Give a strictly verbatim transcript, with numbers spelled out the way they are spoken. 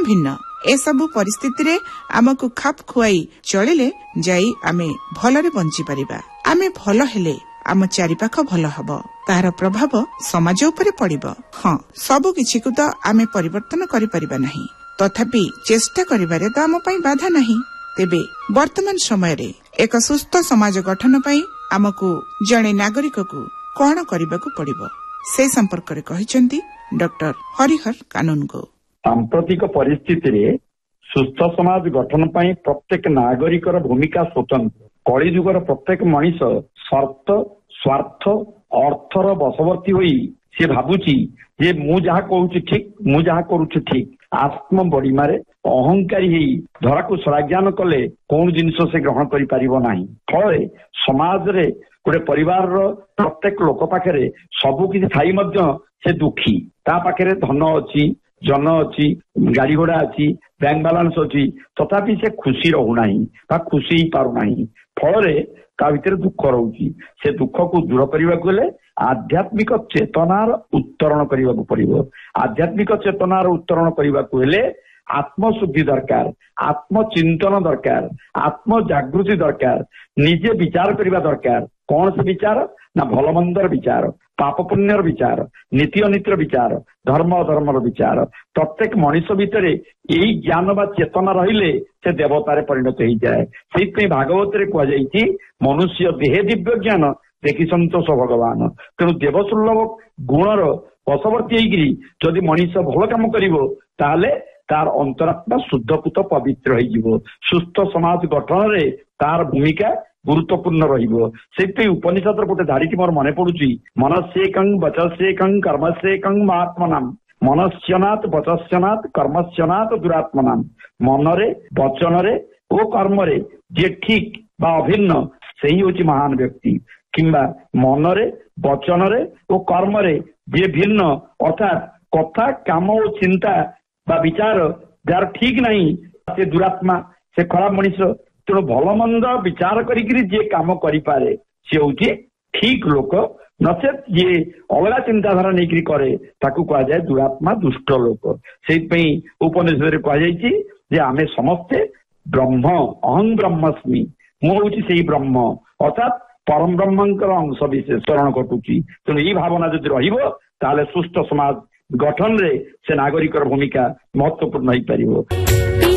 ଭିନ୍ନ एसबु परिस्थिति आमको खाप खुआई चलिले जाई आमे भलरे बंची परिबा। आमे भल हेले आम चारिपाख भल हब, तार प्रभाव समाज उपरे पड़िबो। हाँ, सबु किछि को तो आमे परिवर्तन करि परिबा नाही, तथापि चेष्टा करिबारे तो आम पई बाधा नाही। तेबे वर्तमान समय रे एक सुस्थ समाज गठन पई आमको जणे नागरिक को कोन करिबाकू पड़िबो से संपर्क रे कहिसंती डॉक्टर हरिहर कानूनगो। सांप्रतिक परिस्थिति रे सुस्थ समाज गठन पई प्रत्येक नागरिकर भूमिका स्वतंत्र। कली जुगर प्रत्येक मनीष स्वार्थ स्वार्थ अर्थर बशवर्ती होई से भाबुची जे मु जहा कहूची ठीक मु जहा करूची ठीक आत्म बड़ीमारे अहंकारी ही धरा को सराज्ञान कले कौन जिनिस से ग्रहण करि परिबो नाही। फळे समाज रे गोटे परिवार प्रत्येक लोक पाखरे सबु किछि थाई मध्य से दुखी, ता पाखरे धन अछि, जन अछि, गाड़ी घोड़ा अछि, बैंक बैलेंस अछि, तथापि से खुशी रहू नाही बा खुशी ही पारु नाही। फळे ता भितर दुख रहउची। से दुख को दूर करबाकू हेले आध्यात्मिक चेतनार उत्तरण करबाकू पड़िबो। आध्यात्मिक चेतनार उत्तरण करबाकू हेले आत्मशुद्धि दरकार, आत्मचिंतन दरकार, आत्म जागृति दरकार, निजे विचार करबा दरकार। कौन से विचार ना भल मंदर विचार, पाप पुण्यर विचार, नीति अनीतिर विचार, धर्म अधर्मर विचार। प्रत्येक मनीष भितरे यही ज्ञान बा चेतना रहिले से देवतारे परिणत हो जाए। से भागवत रे कह जाइछि मनुष्य देहे दिव्य ज्ञान देखि संतोष भगवान। तेणु देवसुल्लभ गुणर बशवर्ती होइकरी जदि मनीष भल काम करिवो ताले तार अंतरात्मा शुद्धपूत पवित्र होइजिवो। सुस्थ समाज गठन रे तार भूमिका गुरुत्वपूर्ण रहिबो। सेति उपनिषद गोटे धारीटी मोर मने पडुची, मनस्येकं वचस्येकं कर्मस्येकं महात्मनाम। मनस्यनात् वचस्यनात् कर्मस्यनात् दुरात्मनाम। मनरे वचनरे ओ कर्मरे जे ठीक बा अभिन्न सेही होची महान व्यक्ति, किंबा मनरे वचनरे ओ कर्मरे जे भिन्न अर्थात कथा काम और चिंता बा विचार जार ठीक नहीं से दुरात्मा, से खराब मनीष। तेणु भल मंद विचार करी जे काम करिपारे से होची ठीक लोक, नचेत ये अलगा चिंताधारा नहीं करे ताकू कहा जाए दुरात्मा दुष्ट लोक। से उपनिषद कह जाइछि जे आमे समस्ते ब्रह्म, अहं ब्रह्मस्मि, मु होची सेही ब्रह्म, अर्थात परम ब्रह्मंकर अंश विशेष शरण घटुची। तेणु ये भावना जदि रहिबो ताले सुस्थ समाज गठन रे से नागरिकर भूमिका महत्वपूर्ण होई परिबो।